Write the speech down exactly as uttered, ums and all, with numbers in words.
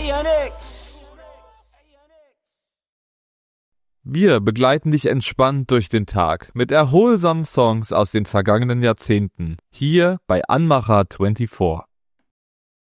Wir begleiten dich entspannt durch den Tag mit erholsamen Songs aus den vergangenen Jahrzehnten. Hier bei Anmacher vierundzwanzig.